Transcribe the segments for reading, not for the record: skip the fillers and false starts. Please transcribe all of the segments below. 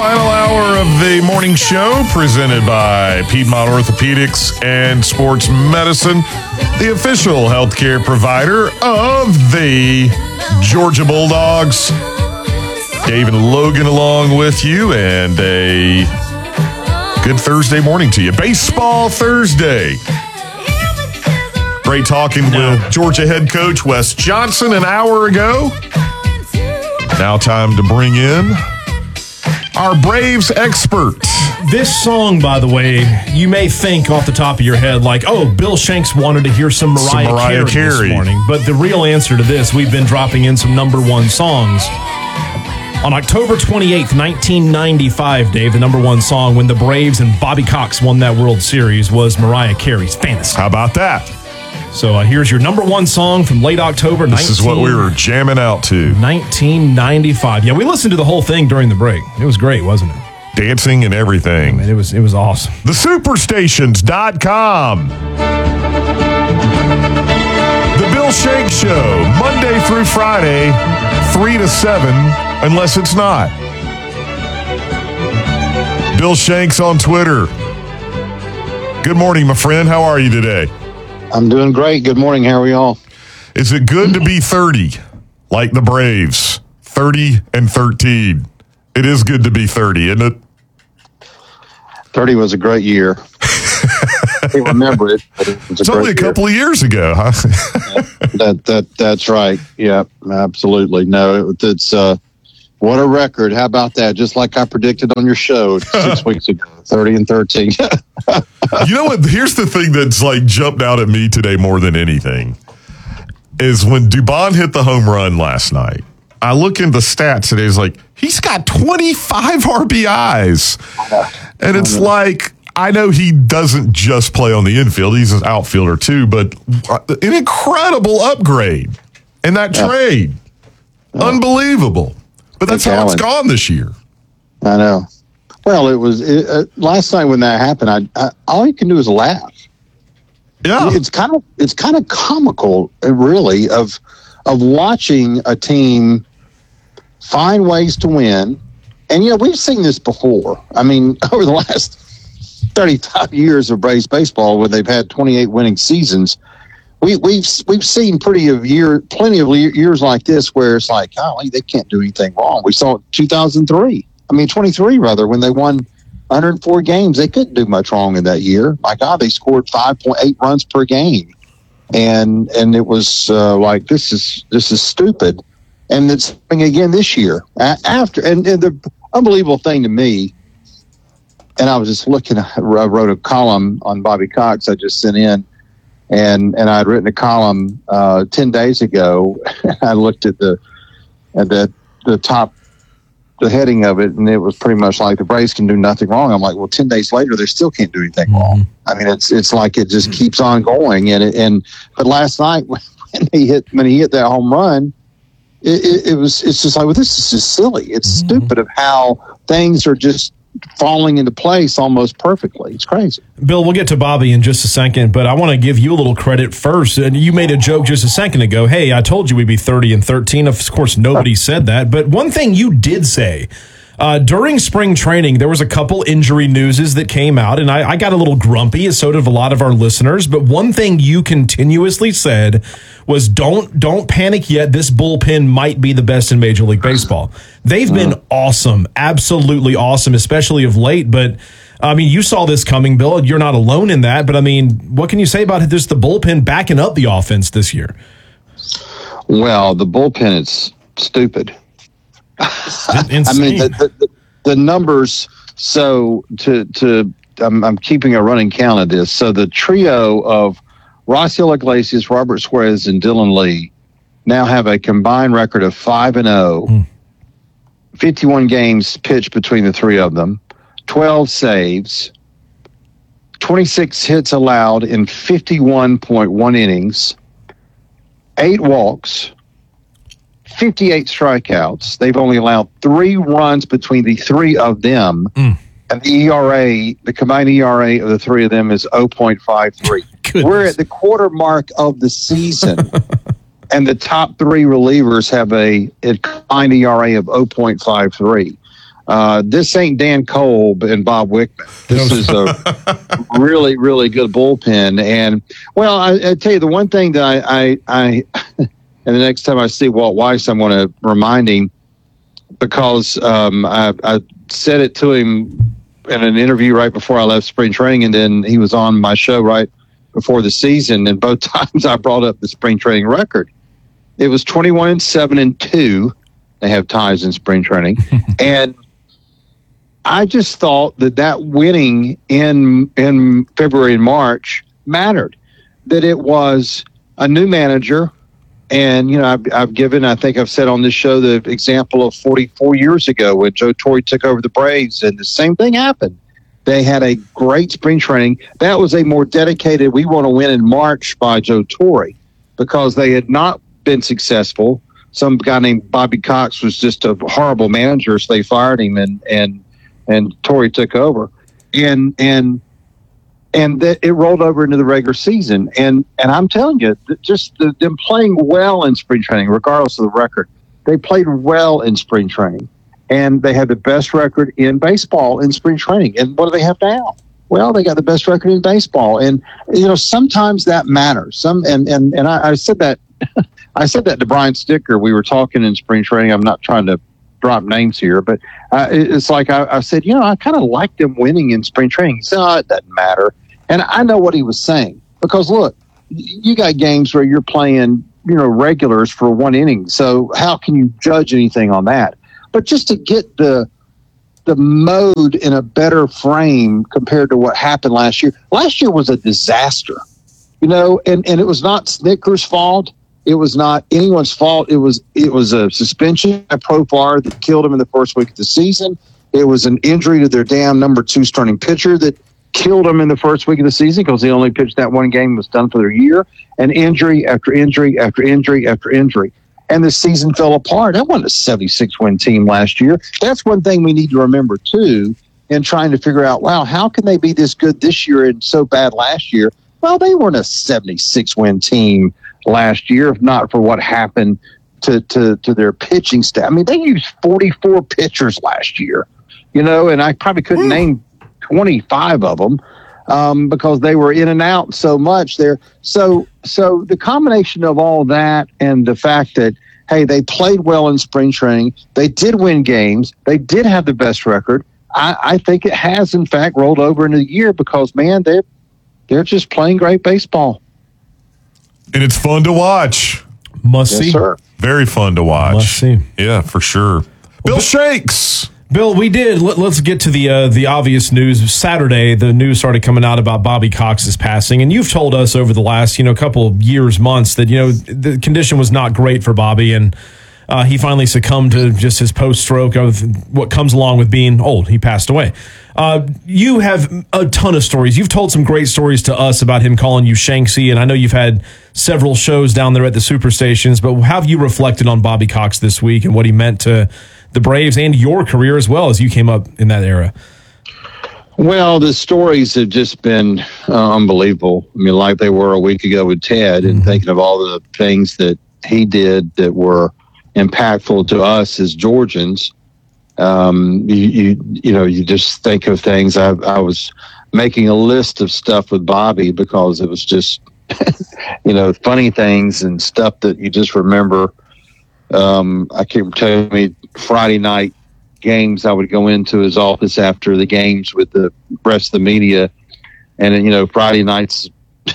Final hour of the morning show presented by Piedmont Orthopedics and Sports Medicine, the official healthcare provider of the Georgia Bulldogs. Dave and Logan along with you, and a good Thursday morning to you. Baseball Thursday. Great talking with Georgia head coach Wes Johnson an hour ago. Now time to bring in our Braves expert. This song, by the way, you may think off the top of your head like, oh, Bill Shanks wanted to hear some Mariah Carey this morning. But the real answer to this, we've been dropping in some number one songs. On October 28th, 1995, Dave, the number one song when the Braves and Bobby Cox won that World Series was Mariah Carey's Fantasy. How about that? So here's your number one song from late October. This is what we were jamming out to. 1995. Yeah, we listened to the whole thing during the break. It was great, wasn't it? Dancing and everything. Man, it was awesome. TheSuperstations.com. The Bill Shanks Show, Monday through Friday, 3 to 7, unless it's not. Bill Shanks on Twitter. Good morning, my friend. How are you today? I'm doing great. Good morning. How are y'all? Is it good to be 30, like the Braves? 30 and 13. It is good to be 30, isn't it? 30 was a great year. I can't remember it, but it's only a couple of years ago, huh? That's right. Yeah, absolutely. No, it's what a record. How about that? Just like I predicted on your show 6 weeks ago, 30 and 13. You know what? Here's the thing that's like jumped out at me today more than anything is when Dubon hit the home run last night. I look into the stats today. It's like, he's got 25 RBIs. And it's like, I know he doesn't just play on the infield. He's an outfielder too, but an incredible upgrade in that trade. Unbelievable. But that's how it's gone this year. I know. Well, it was last night when that happened. I all you can do is laugh. Yeah, it's kind of comical, really, of watching a team find ways to win. And we've seen this before. I mean, over the last 35 years of Braves baseball, where they've had 28 winning seasons, we've seen plenty of years like this where it's like, golly, they can't do anything wrong. We saw it 23 rather, when they won 104 games. They couldn't do much wrong in that year. My God, they scored 5.8 runs per game, and it was like this is stupid. And it's happening again this year. And the unbelievable thing to me, and I was just looking. I wrote a column on Bobby Cox I just sent in. And I'd written a column 10 days ago. I looked at the top, the heading of it, and it was pretty much like the Braves can do nothing wrong. I'm like, well, 10 days later, they still can't do anything wrong. I mean, it's like it just keeps on going. But last night when he hit that home run, it's just like, well, this is just silly. It's stupid of how things are just falling into place almost perfectly. It's crazy. Bill, we'll get to Bobby in just a second, but I want to give you a little credit first. And you made a joke just a second ago. Hey, I told you we'd be 30 and 13. Of course, nobody said that. But one thing you did say, during spring training, there was a couple injury newses that came out, and I got a little grumpy, and so did a lot of our listeners. But one thing you continuously said was don't panic yet. This bullpen might be the best in Major League Baseball. They've been awesome, absolutely awesome, especially of late. But, I mean, you saw this coming, Bill. You're not alone in that. But, I mean, what can you say about this, the bullpen backing up the offense this year? Well, the bullpen is stupid. I mean, the numbers. So I'm keeping a running count of this. So the trio of Raisel Iglesias, Robert Suarez, and Dylan Lee now have a combined record of 5-0. 51 games pitched between the three of them, 12 saves, 26 hits allowed in 51.1 innings, 8 walks, 58 strikeouts. They've only allowed 3 runs between the three of them. And the ERA, the combined ERA of the three of them is 0.53. We're at the quarter mark of the season, and the top 3 relievers have a combined ERA of 0.53. This ain't Dan Kolb and Bob Wickman. This is a really, really good bullpen. And, well, I tell you, the one thing that I and the next time I see Walt Weiss, I'm going to remind him, because I said it to him in an interview right before I left spring training, and then he was on my show right before the season, and both times I brought up the spring training record. It was 21-7-2. They have ties in spring training. And I just thought that winning in February and March mattered, that it was a new manager. And, you know, I've given, I think I've said on this show, the example of 44 years ago when Joe Torre took over the Braves, and the same thing happened. They had a great spring training. That was a more dedicated, we want to win in March by Joe Torre, because they had not been successful. Some guy named Bobby Cox was just a horrible manager, so they fired him, and Torre took over. And that it rolled over into the regular season. And I'm telling you, just them playing well in spring training, regardless of the record, they played well in spring training. And they had the best record in baseball in spring training. And what do they have now? Well, they got the best record in baseball. And, you know, sometimes that matters. And I said that I said that to Brian Sticker. We were talking in spring training. I'm not trying to drop names here, but it's like I said, you know, I kind of like them winning in spring training. He said, oh, it doesn't matter. And I know what he was saying, because look, you got games where you're playing, you know, regulars for one inning. So how can you judge anything on that? But just to get the mode in a better frame compared to what happened last year. Last year was a disaster, you know, and it was not Snitker's fault. It was not anyone's fault. It was a suspension at Profar that killed him in the first week of the season. It was an injury to their damn number 2 starting pitcher that killed him in the first week of the season, because he only pitched that one game, was done for their year, and injury after injury after injury after injury. And the season fell apart. That wasn't a 76-win team last year. That's one thing we need to remember, too, in trying to figure out, wow, how can they be this good this year and so bad last year? Well, they weren't a 76-win team last year, if not for what happened to their pitching staff. I mean, they used 44 pitchers last year, you know, and I probably couldn't name 25 of them because they were in and out so much there. So the combination of all that and the fact that, hey, they played well in spring training, they did win games, they did have the best record. I think it has, in fact, rolled over into the year, because, man, they're just playing great baseball. And it's fun to watch. Must see. Sir. Very fun to watch. Must see. Yeah, for sure. Bill Shanks. Bill, we did. Let's get to the obvious news. Saturday, the news started coming out about Bobby Cox's passing, and you've told us over the last couple years, months, that the condition was not great for Bobby, and he finally succumbed to just his post-stroke of what comes along with being old. He passed away. You have a ton of stories. You've told some great stories to us about him calling you Shanksy, and I know you've had several shows down there at the Superstations, but how have you reflected on Bobby Cox this week and what he meant to the Braves and your career as well, as you came up in that era? Well, the stories have just been unbelievable. I mean, like they were a week ago with Ted, and thinking of all the things that he did that were impactful to us as Georgians. You just think of things. I was making a list of stuff with Bobby, because it was just, funny things and stuff that you just remember. I can tell you, Friday night games, I would go into his office after the games with the rest of the media, and Friday nights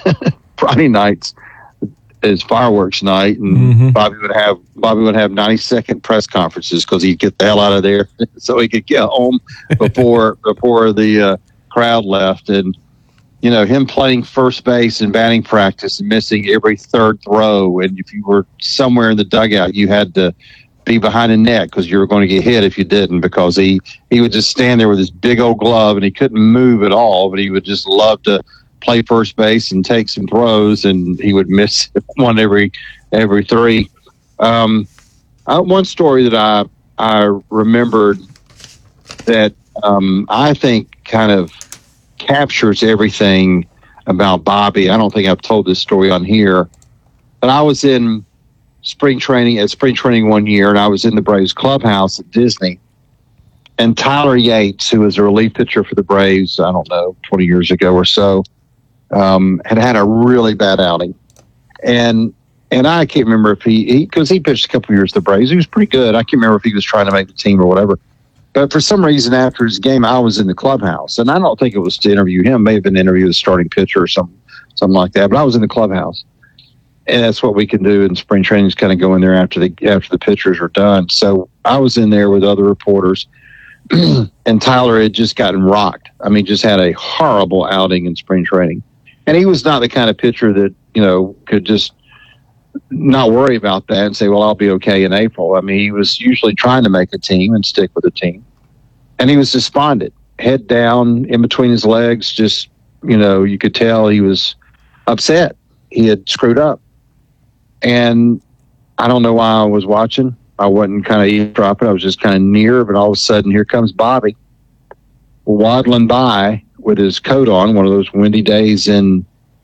is fireworks night, and Bobby would have 90-second press conferences, because he'd get the hell out of there so he could get home before the crowd left. And him playing first base in batting practice and missing every third throw, and if you were somewhere in the dugout, you had to be behind the net because you were going to get hit if you didn't, because he would just stand there with his big old glove, and he couldn't move at all, but he would just love to play first base and take some throws, and he would miss one every three. One story that I remembered that I think kind of captures everything about Bobby. I don't think I've told this story on here, but I was in spring training one year, and I was in the Braves clubhouse at Disney, And Tyler Yates, who was a relief pitcher for the Braves, I don't know, 20 years ago or so, had a really bad outing. And I can't remember if because he pitched a couple years for the Braves. He was pretty good. I can't remember if he was trying to make the team or whatever. But for some reason, after his game, I was in the clubhouse. And I don't think it was to interview him. It may have been to interview the starting pitcher or something like that. But I was in the clubhouse. And that's what we can do in spring training, is kind of go in there after the pitchers are done. So I was in there with other reporters. And Tyler had just gotten rocked. I mean, just had a horrible outing in spring training. And he was not the kind of pitcher that, could just not worry about that and say, well, I'll be okay in April. I mean, he was usually trying to make a team and stick with the team. And he was despondent, head down in between his legs. Just, you could tell he was upset. He had screwed up. And I don't know why I was watching. I wasn't kind of eavesdropping. I was just kind of near, but all of a sudden, here comes Bobby waddling by with his coat on, one of those windy days in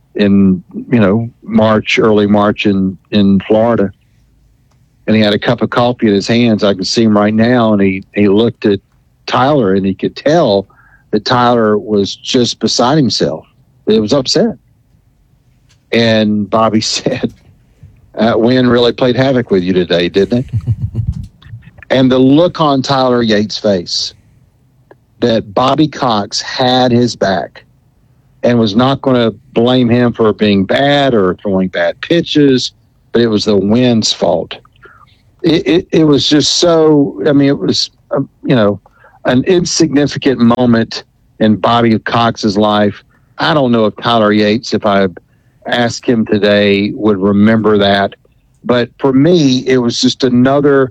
March, early March in Florida. And he had a cup of coffee in his hands. I can see him right now. And he looked at Tyler, and he could tell that Tyler was just beside himself. He was upset. And Bobby said, Wynn really played havoc with you today, didn't it? And the look on Tyler Yates' face, that Bobby Cox had his back and was not going to blame him for being bad or throwing bad pitches, but it was the Wynn's fault. It was just so, I mean, it was, an insignificant moment in Bobby Cox's life. I don't know if Tyler Yates, if I asked him today, would remember that. But for me, it was just another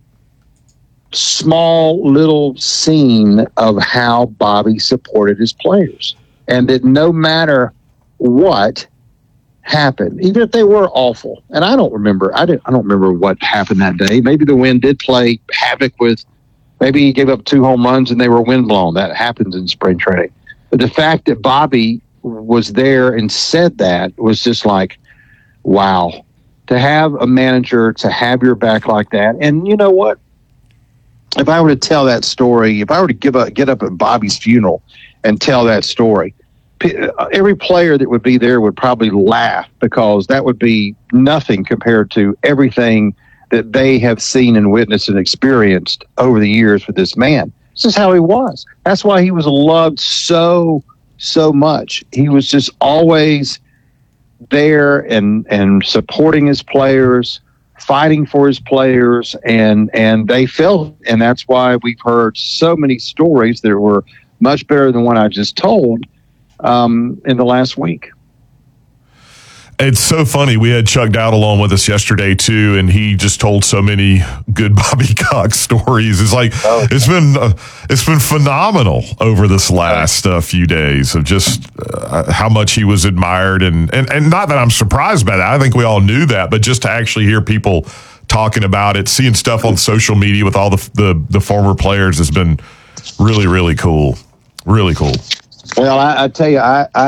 small little scene of how Bobby supported his players. And that no matter what happened, even if they were awful, and I don't remember what happened that day. Maybe the wind did play havoc with, maybe he gave up 2 home runs and they were windblown. That happens in spring training. But the fact that Bobby was there and said that was just like, wow. To have a manager to have your back like that. And you know what? If I were to tell that story, if I were to get up at Bobby's funeral and tell that story, every player that would be there would probably laugh, because that would be nothing compared to everything that they have seen and witnessed and experienced over the years with this man. This is how he was. That's why he was loved so much. He was just always there and supporting his players, fighting for his players, and they felt, and that's why we've heard so many stories that were much better than what I just told in the last week. It's so funny. We had Chuck Dowd along with us yesterday too, and he just told so many good Bobby Cox stories. It's like it's been phenomenal over this last few days of just how much he was admired, and not that I'm surprised by that. I think we all knew that, but just to actually hear people talking about it, seeing stuff on social media with all the former players has been really, really cool. Really cool. Well, I tell you,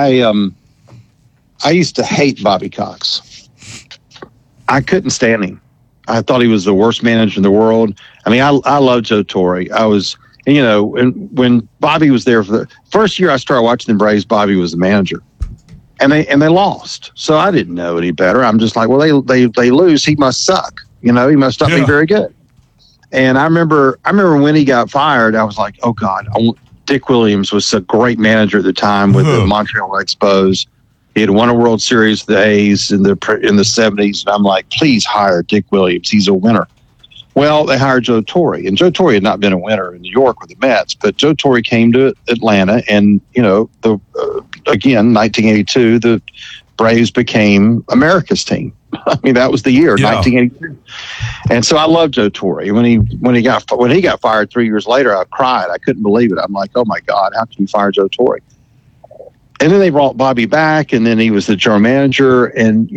I used to hate Bobby Cox. I couldn't stand him. I thought he was the worst manager in the world. I mean, I love Joe Torre. And when Bobby was there for the first year I started watching the Braves, Bobby was the manager, and they lost. So I didn't know any better. I'm just like, well, they lose. He must suck. He must not be very good. And I remember when he got fired, I was like, oh God, Dick Williams was a great manager at the time with the Montreal Expos. He had won a World Series with the A's in the 70s, and I'm like, please hire Dick Williams. He's a winner. Well, they hired Joe Torre, and Joe Torre had not been a winner in New York with the Mets, but Joe Torre came to Atlanta, and again, 1982, the Braves became America's team. I mean, that was the year, 1982. And so I love Joe Torre. When he got fired 3 years later, I cried. I couldn't believe it. I'm like, oh my God, how can you fire Joe Torre? And then they brought Bobby back, and then he was the general manager. And,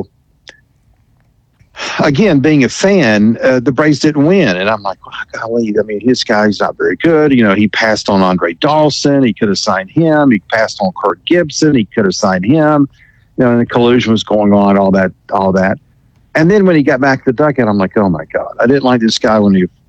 again, being a fan, the Braves didn't win. And I'm like, well, golly, I mean, his guy's not very good. He passed on Andre Dawson. He could have signed him. He passed on Kirk Gibson. He could have signed him. And the collusion was going on, all that. And then when he got back to the dugout, I'm like, oh my God, I didn't like this guy when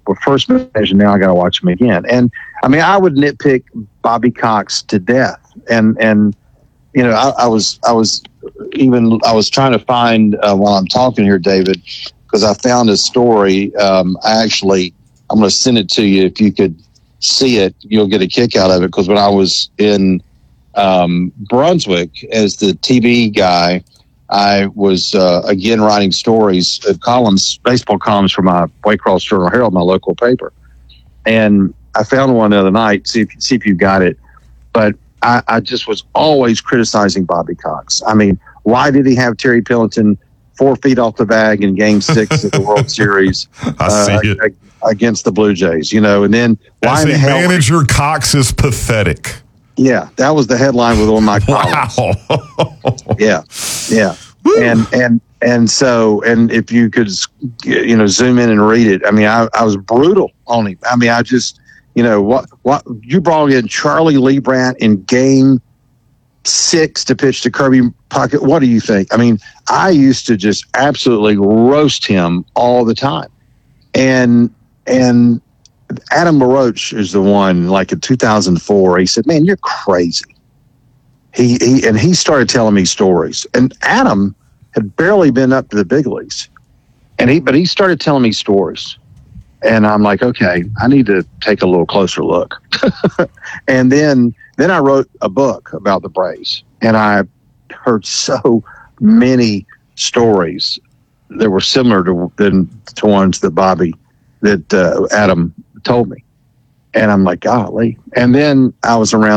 first mentioned, now I got to watch them again. And I mean, I would nitpick Bobby Cox to death. And you know, I was trying to find while I'm talking here, David, because I found a story. I'm going to send it to you. If you could see it, you'll get a kick out of it. Because when I was in Brunswick as the TV guy, I was again writing stories, baseball columns for my Waycross Journal Herald, my local paper. And I found one the other night. See if you got it. But I just was always criticizing Bobby Cox. I mean, why did he have Terry Pillington 4 feet off the bag in Game 6 of the World Series against the Blue Jays? You know, and then why as a manager, Cox is pathetic. Yeah, that was the headline with one of my columns. Wow. Yeah. And so if you could, you know, zoom in and read it. I mean, I was brutal on him. I mean, I just, you know, what you brought in Charlie Leibrandt in Game 6 to pitch to Kirby Puckett. What do you think? I mean, I used to just absolutely roast him all the time. And Adam Baroche is the one, like in 2004, he said, "Man, you're crazy." He started telling me stories. And Adam had barely been up to the big leagues. But he started telling me stories. And I'm like, okay, I need to take a little closer look. And then I wrote a book about the Braves. And I heard so many stories that were similar to ones that Adam told me. And I'm like, golly. And then I was around